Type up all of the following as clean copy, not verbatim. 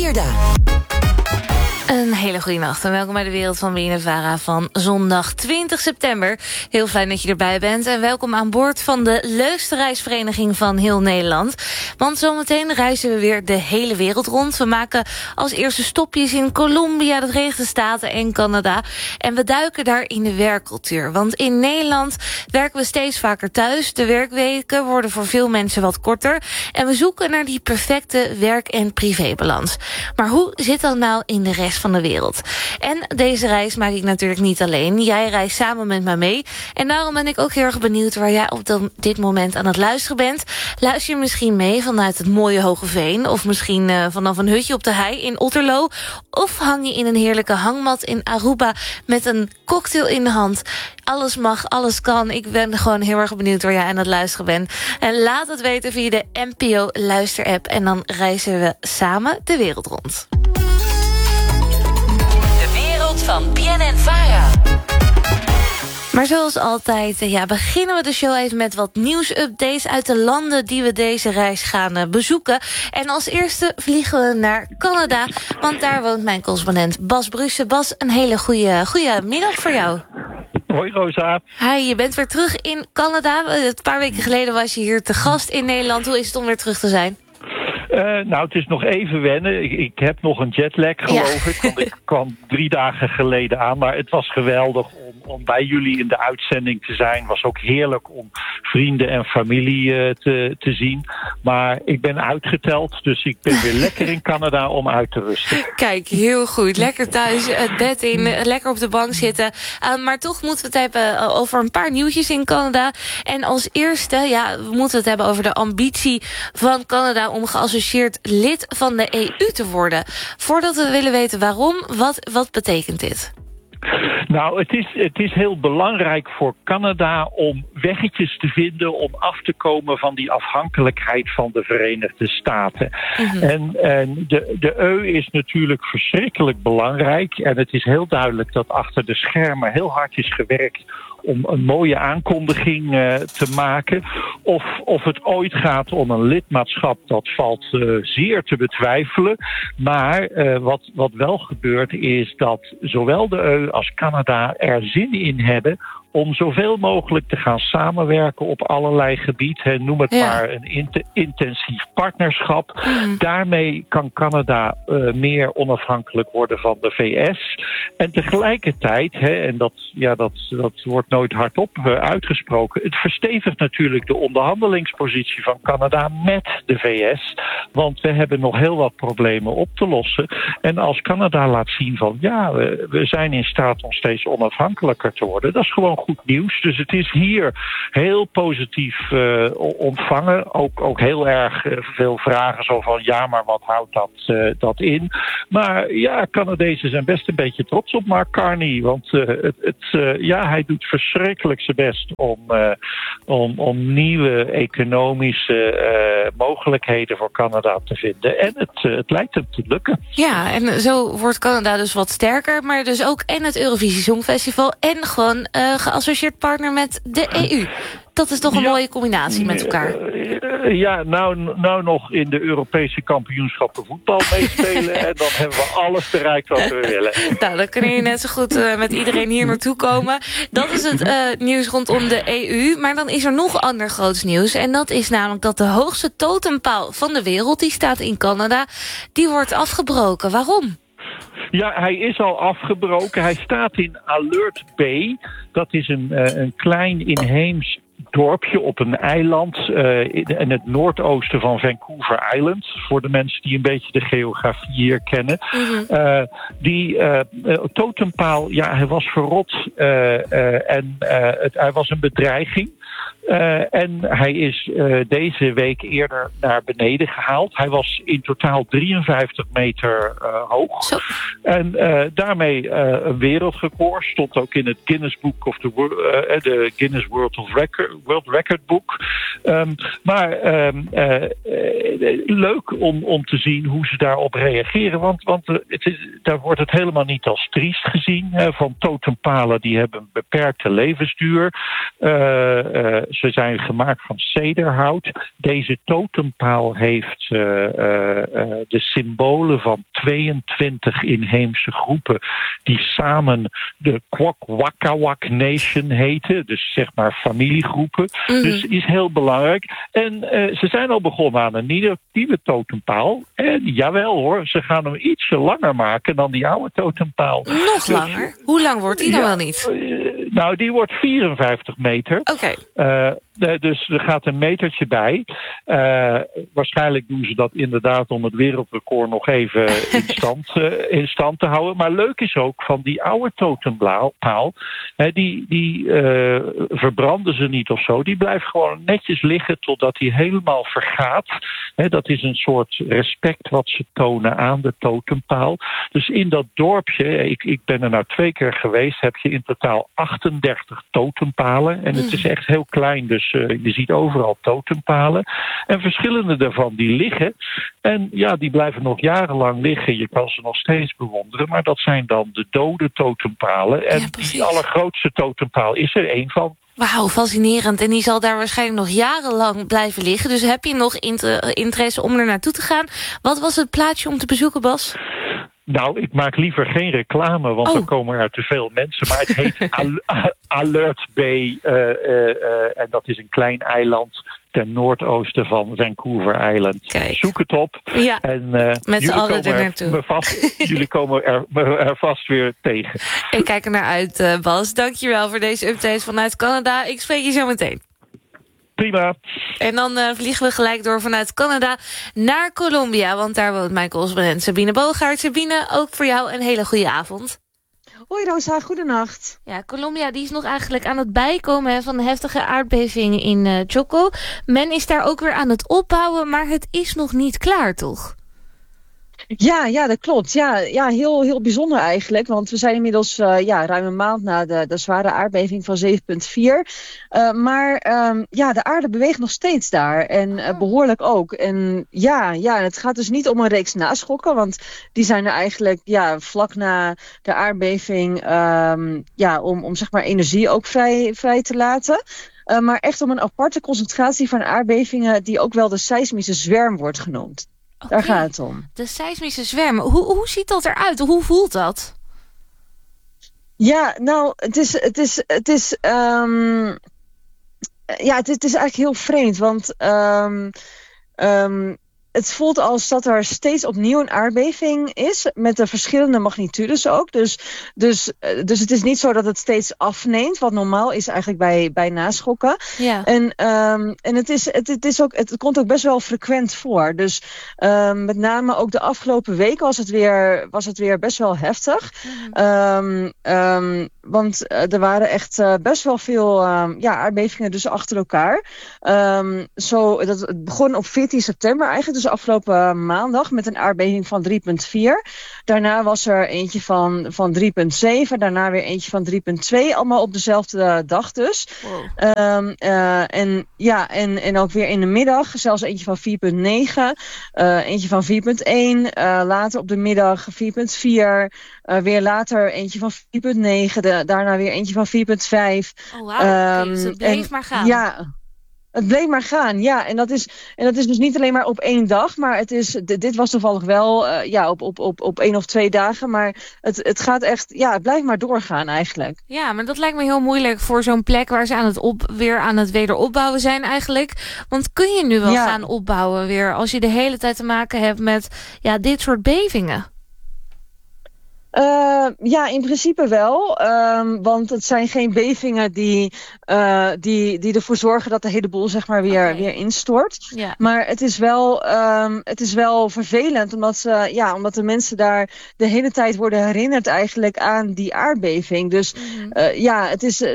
Wierda. Een hele goede nacht en welkom bij de wereld van BNNVARA van zondag 20 september. Heel fijn dat je erbij bent en welkom aan boord van de leukste reisvereniging van heel Nederland. Want zometeen reizen we weer de hele wereld rond. We maken als eerste stopjes in Colombia, de Verenigde Staten en Canada. En we duiken daar in de werkcultuur. Want in Nederland werken we steeds vaker thuis. De werkweken worden voor veel mensen wat korter. En we zoeken naar die perfecte werk- en privébalans. Maar hoe zit dat nou in de rest van de wereld? En deze reis maak ik natuurlijk niet alleen. Jij reist samen met mij mee. En daarom ben ik ook heel erg benieuwd waar jij op dit moment aan het luisteren bent. Luister je misschien mee vanuit het mooie Hogeveen? Of misschien vanaf een hutje op de hei in Otterlo? Of hang je in een heerlijke hangmat in Aruba met een cocktail in de hand? Alles mag, alles kan. Ik ben gewoon heel erg benieuwd waar jij aan het luisteren bent. En laat het weten via de NPO Luisterapp. En dan reizen we samen de wereld rond. Van BNNVARA. Maar zoals altijd beginnen we de show even met wat nieuwsupdates uit de landen die we deze reis gaan bezoeken. En als eerste vliegen we naar Canada, want daar woont mijn correspondent Bas Brussen. Bas, een hele goede middag voor jou. Hoi Rosa. Hi, je bent weer terug in Canada. Een paar weken geleden was je hier te gast in Nederland. Hoe is het om weer terug te zijn? Nou, het is nog even wennen. Ik heb nog een jetlag, geloof ik. Want ik kwam 3 dagen geleden aan. Maar het was geweldig om bij jullie in de uitzending te zijn. Het was ook heerlijk om vrienden en familie te zien. Maar ik ben uitgeteld, dus ik ben weer lekker in Canada om uit te rusten. Kijk, heel goed. Lekker thuis, het bed in, lekker op de bank zitten. Maar toch moeten we het hebben over een paar nieuwtjes in Canada. En als eerste, we moeten het hebben over de ambitie van Canada om geassocieerd lid van de EU te worden. Voordat we willen weten waarom, wat betekent dit? Nou, het is heel belangrijk voor Canada om weggetjes te vinden om af te komen van die afhankelijkheid van de Verenigde Staten. Mm-hmm. En de EU is natuurlijk verschrikkelijk belangrijk. En het is heel duidelijk dat achter de schermen heel hard is gewerkt om een mooie aankondiging te maken. Of het ooit gaat om een lidmaatschap, dat valt zeer te betwijfelen. Maar wat wel gebeurt is dat zowel de EU als Canada er zin in hebben om zoveel mogelijk te gaan samenwerken op allerlei gebieden. Noem het maar een intensief partnerschap. Daarmee kan Canada meer onafhankelijk worden van de VS. En tegelijkertijd, en dat wordt nooit hardop uitgesproken, het verstevigt natuurlijk de onderhandelingspositie van Canada met de VS. Want we hebben nog heel wat problemen op te lossen. En als Canada laat zien van we zijn in staat om steeds onafhankelijker te worden, dat is gewoon goed nieuws. Dus het is hier heel positief ontvangen. Ook heel erg veel vragen zo van maar wat houdt dat in? Maar Canadezen zijn best een beetje trots op Mark Carney. Want hij doet verschrikkelijk zijn best om nieuwe economische mogelijkheden voor Canada te vinden. En het lijkt hem te lukken. Ja, en zo wordt Canada dus wat sterker. Maar dus ook en het Eurovisie Songfestival en gewoon geassocieerd partner met de EU. Dat is toch een mooie combinatie met elkaar. Nou nog in de Europese kampioenschappen voetbal meespelen. En dan hebben we alles bereikt wat we willen. Nou, dan kun je net zo goed met iedereen hier naartoe komen. Dat is het nieuws rondom de EU. Maar dan is er nog ander groots nieuws. En dat is namelijk dat de hoogste totempaal van de wereld, die staat in Canada, die wordt afgebroken. Waarom? Ja, hij is al afgebroken. Hij staat in Alert Bay. Dat is een klein inheems dorpje op een eiland in het noordoosten van Vancouver Island. Voor de mensen die een beetje de geografie hier kennen. Mm-hmm. Die totempaal, hij was verrot en hij was een bedreiging. En hij is deze week eerder naar beneden gehaald. Hij was in totaal 53 meter hoog. Zo. En daarmee een wereldrecord. Stond ook in het Guinness Book of de Guinness World Record Book. Maar leuk om te zien hoe ze daarop reageren. Want daar wordt het helemaal niet als triest gezien. Van totempalen die hebben een beperkte levensduur. Ze zijn gemaakt van cederhout. Deze totempaal heeft de symbolen van 22 inheemse groepen die samen de Kwakwaka'wakw Nation heten. Dus zeg maar familiegroepen. Dus is heel belangrijk. En ze zijn al begonnen aan een nieuwe totempaal. En jawel hoor, ze gaan hem ietsje langer maken dan die oude totempaal. Nog langer? Hoe lang wordt die dan wel niet? Nou, die wordt 54 meter. Oké. Dus er gaat een metertje bij. Waarschijnlijk doen ze dat inderdaad om het wereldrecord nog even in stand te houden. Maar leuk is ook van die oude totempaal. Die verbranden ze niet of zo. Die blijft gewoon netjes liggen totdat hij helemaal vergaat. Dat is een soort respect wat ze tonen aan de totempaal. Dus in dat dorpje, ik ben er nou 2 keer geweest, heb je in totaal 38 totempalen. En het is echt heel klein, dus je ziet overal totempalen. En verschillende daarvan die liggen. En ja, die blijven nog jarenlang liggen. Je kan ze nog steeds bewonderen. Maar dat zijn dan de dode totempalen. En die allergrootste totempaal is er 1 van. Wauw, fascinerend. En die zal daar waarschijnlijk nog jarenlang blijven liggen. Dus heb je nog interesse om er naartoe te gaan? Wat was het plaatsje om te bezoeken, Bas? Nou, ik maak liever geen reclame, want dan komen er te veel mensen. Maar het heet Alert Bay. En dat is een klein eiland ten noordoosten van Vancouver Island. Kijk. Zoek het op. Ja, en met z'n allen er naartoe. Jullie komen er vast weer tegen. Ik kijk er naar uit, Bas. Dankjewel voor deze update vanuit Canada. Ik spreek je zo meteen. Prima. En dan vliegen we gelijk door vanuit Canada naar Colombia. Want daar woont mijn correspondent Sabine Bogaert. Sabine, ook voor jou een hele goede avond. Hoi Rosa, goedenacht. Ja, Colombia die is nog eigenlijk aan het bijkomen van de heftige aardbeving in Choco. Men is daar ook weer aan het opbouwen, maar het is nog niet klaar, toch? Ja, dat klopt. Ja, heel bijzonder eigenlijk. Want we zijn inmiddels ruim een maand na de zware aardbeving van 7,4. Maar de aarde beweegt nog steeds daar. En behoorlijk ook. En het gaat dus niet om een reeks naschokken. Want die zijn er eigenlijk vlak na de aardbeving om zeg maar energie ook vrij te laten. Maar echt om een aparte concentratie van aardbevingen die ook wel de seismische zwerm wordt genoemd. Okay. Daar gaat het om. De seismische zwerm. Hoe ziet dat eruit? Hoe voelt dat? Ja, nou, het is eigenlijk heel vreemd. Want het voelt als dat er steeds opnieuw een aardbeving is. Met de verschillende magnitudes ook. Dus het is niet zo dat het steeds afneemt. Wat normaal is eigenlijk bij naschokken. Ja. En het komt ook best wel frequent voor. Dus met name ook de afgelopen weken was het weer best wel heftig. Want er waren echt best wel veel aardbevingen dus achter elkaar. Het begon op 14 september eigenlijk. Dus afgelopen maandag met een aardbeving van 3,4. Daarna was er eentje van 3,7. Daarna weer eentje van 3,2. Allemaal op dezelfde dag dus. Wow. En ook weer in de middag. Zelfs eentje van 4,9. Eentje van 4,1. Later op de middag 4,4. Weer later eentje van 4,9. Daarna weer eentje van 4,5. Oh, wow. Dus het bleef maar gaan. Ja. Het bleef maar gaan, ja. En dat is dus niet alleen maar op 1 dag. Maar dit was toevallig wel op 1 of 2 dagen. Maar het gaat echt, het blijft maar doorgaan eigenlijk. Ja, maar dat lijkt me heel moeilijk voor zo'n plek waar ze weer aan het wederopbouwen zijn eigenlijk. Want kun je nu wel gaan opbouwen weer als je de hele tijd te maken hebt met dit soort bevingen? In principe wel. Want het zijn geen bevingen die ervoor zorgen dat de hele boel zeg maar weer instort. Ja. Maar het is wel vervelend omdat de mensen daar de hele tijd worden herinnerd eigenlijk aan die aardbeving. Dus het is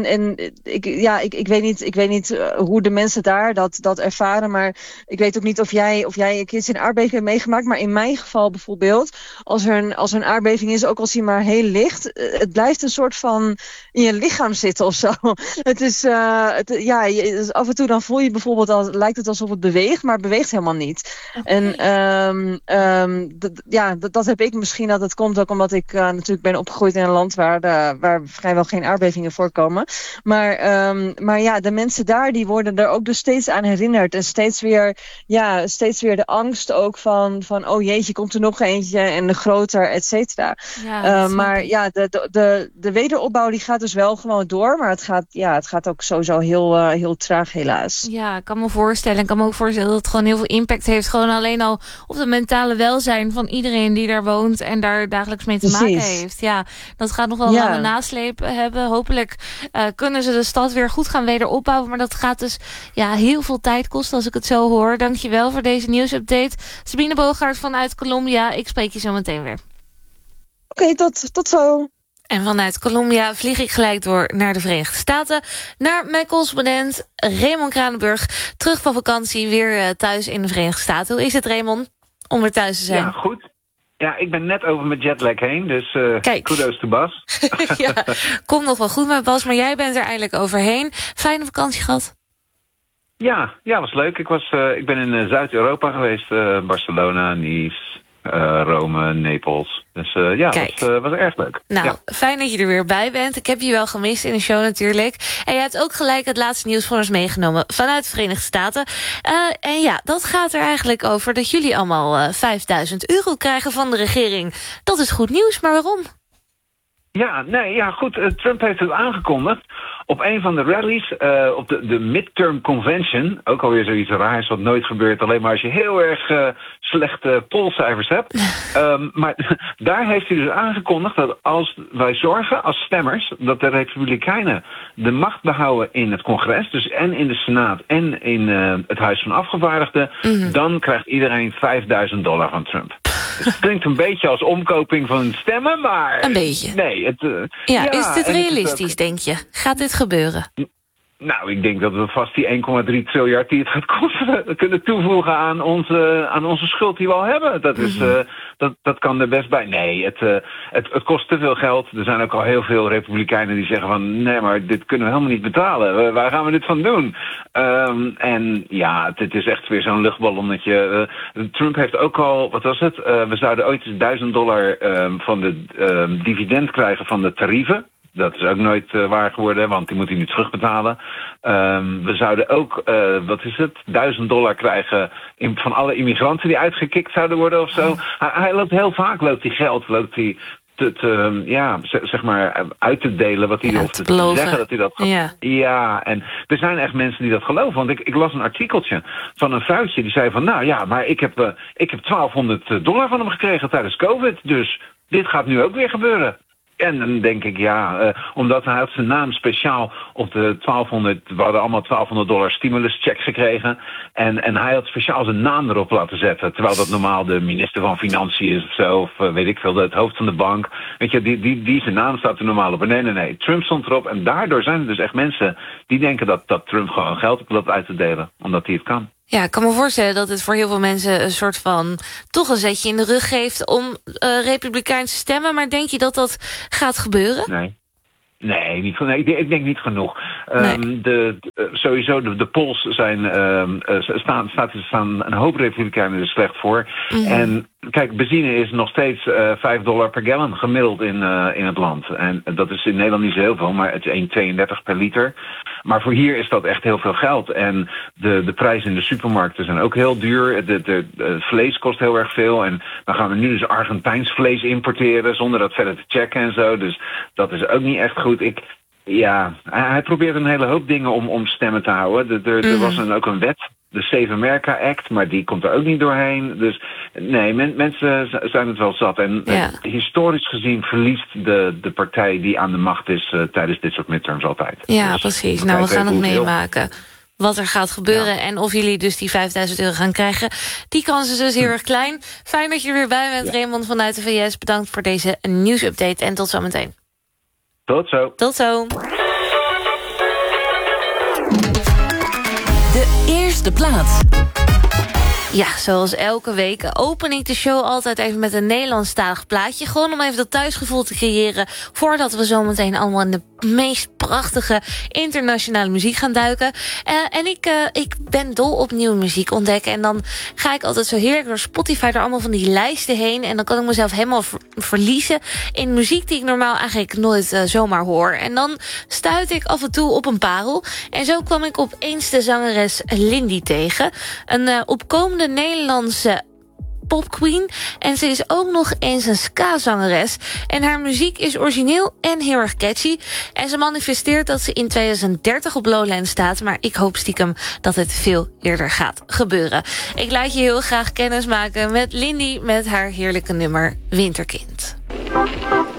ik weet niet hoe de mensen daar dat ervaren, maar ik weet ook niet of jij een keertje een aardbeving hebt meegemaakt. Maar in mijn geval bijvoorbeeld, als er een aardbeving is is, ook als hij maar heel licht, het blijft een soort van in je lichaam zitten of zo. Het is, af en toe dan voel je bijvoorbeeld, lijkt het alsof het beweegt, maar het beweegt helemaal niet. Okay. En dat heb ik misschien, dat het komt ook omdat ik natuurlijk ben opgegroeid in een land waar vrijwel geen aardbevingen voorkomen. Maar ja, de mensen daar, die worden er ook dus steeds aan herinnerd. En steeds weer de angst ook van oh jeetje, komt er nog eentje en groter, et cetera. Ja, maar ja, de wederopbouw die gaat dus wel gewoon door. Maar het gaat ook sowieso heel traag helaas. Ja, ik kan me voorstellen. Ik kan me ook voorstellen dat het gewoon heel veel impact heeft. Gewoon alleen al op het mentale welzijn van iedereen die daar woont en daar dagelijks mee te maken heeft. Ja, dat gaat nog wel een lange nasleep hebben. Hopelijk kunnen ze de stad weer goed gaan wederopbouwen. Maar dat gaat dus heel veel tijd kosten als ik het zo hoor. Dankjewel voor deze nieuwsupdate. Sabine Boogaard vanuit Colombia. Ik spreek je zo meteen weer. Oké, tot zo. En vanuit Colombia vlieg ik gelijk door naar de Verenigde Staten. Naar mijn correspondent Raymond Kranenburg. Terug van vakantie, weer thuis in de Verenigde Staten. Hoe is het, Raymond, om weer thuis te zijn? Ja, goed. Ja, ik ben net over mijn jetlag heen, dus kudos to Bas. Ja, komt nog wel goed met Bas, maar jij bent er eindelijk overheen. Fijne vakantie gehad? Ja, was leuk. Ik ben in Zuid-Europa geweest. Barcelona, Nice, Rome, Napels. Dus was erg leuk. Nou, fijn dat je er weer bij bent. Ik heb je wel gemist in de show natuurlijk. En je hebt ook gelijk het laatste nieuws voor ons meegenomen vanuit de Verenigde Staten. En ja, dat gaat er eigenlijk over dat jullie allemaal €5.000 krijgen van de regering. Dat is goed nieuws, maar waarom? Goed. Trump heeft het aangekondigd op een van de rallies, op de midterm convention. Ook alweer zoiets raars wat nooit gebeurt, alleen maar als je heel erg slechte polcijfers hebt. Maar daar heeft hij dus aangekondigd dat als wij zorgen als stemmers dat de Republikeinen de macht behouden in het congres, dus en in de Senaat en in het Huis van Afgevaardigden, dan krijgt iedereen $5.000 van Trump. Het klinkt een beetje als omkoping van stemmen, maar... Een beetje. Nee. Is dit realistisch, denk je? Gaat dit gebeuren? Nou, ik denk dat we vast die 1,3 triljard die het gaat kosten kunnen toevoegen aan onze schuld die we al hebben. Dat kan er best bij. Nee, het kost te veel geld. Er zijn ook al heel veel Republikeinen die zeggen van nee, maar dit kunnen we helemaal niet betalen. Waar gaan we dit van doen? Het is echt weer zo'n luchtballonnetje. Trump heeft ook al, wat was het? We zouden ooit eens $1.000 van de dividend krijgen van de tarieven. Dat is ook nooit waar geworden, want die moet hij nu terugbetalen. We zouden ook, $1.000 krijgen van alle immigranten die uitgekikt zouden worden of zo. Hij loopt heel vaak, geld uit te delen wat hij of te zeggen dat hij dat gaat. Ja, en er zijn echt mensen die dat geloven. Want ik las een artikeltje van een vrouwtje die zei van maar ik heb $1.200 van hem gekregen tijdens COVID. Dus dit gaat nu ook weer gebeuren. En dan denk ik, omdat hij had zijn naam speciaal op de we hadden allemaal $1.200 stimuluscheck gekregen. En hij had speciaal zijn naam erop laten zetten. Terwijl dat normaal de minister van Financiën is of zo. Of weet ik veel, het hoofd van de bank. Weet je, die zijn naam staat er normaal op. Nee. Trump stond erop. En daardoor zijn er dus echt mensen die denken dat Trump gewoon geld op loopt uit te delen. Omdat hij het kan. Ja, ik kan me voorstellen dat het voor heel veel mensen een soort van toch een zetje in de rug geeft om Republikeins te stemmen. Maar denk je dat dat gaat gebeuren? Nee, niet genoeg. Ik denk niet genoeg. Sowieso de polls staan een hoop Republikeinen er slecht voor. En kijk, benzine is nog steeds $5 per gallon gemiddeld in het land. En dat is in Nederland niet zo heel veel, maar het is 1,32 per liter. Maar voor hier is dat echt heel veel geld. En de prijzen in de supermarkten zijn ook heel duur. Het vlees kost heel erg veel. En dan gaan we nu dus Argentijns vlees importeren zonder dat verder te checken en zo. Dus dat is ook niet echt goed. Hij probeert een hele hoop dingen om stemmen te houden. Er was ook een wet, de Save America Act, maar die komt er ook niet doorheen. Dus nee, mensen zijn het wel zat. En historisch gezien verliest de partij die aan de macht is tijdens dit soort midterms altijd. Ja, dus, precies. Nou, we gaan het meemaken wat er gaat gebeuren en of jullie dus die €5.000 gaan krijgen. Die kans is dus heel erg klein. Fijn dat je er weer bij bent, Raymond vanuit de VS. Bedankt voor deze nieuwsupdate en tot zometeen. Tot zo. Tot zo. De eerste plaats. Ja, zoals elke week open ik de show altijd even met een Nederlandstalig plaatje. Gewoon om even dat thuisgevoel te creëren, voordat we zometeen allemaal in de meest prachtige internationale muziek gaan duiken. En ik ben dol op nieuwe muziek ontdekken. En dan ga ik altijd zo heerlijk door Spotify door allemaal van die lijsten heen. En dan kan ik mezelf helemaal verliezen in muziek die ik normaal eigenlijk nooit zomaar hoor. En dan stuit ik af en toe op een parel. En zo kwam ik opeens de zangeres Lindy tegen. Een opkomende Nederlandse popqueen. En ze is ook nog eens een ska-zangeres. En haar muziek is origineel en heel erg catchy. En ze manifesteert dat ze in 2030 op Lowlands staat. Maar ik hoop stiekem dat het veel eerder gaat gebeuren. Ik laat je heel graag kennis maken met Lindy met haar heerlijke nummer Winterkind.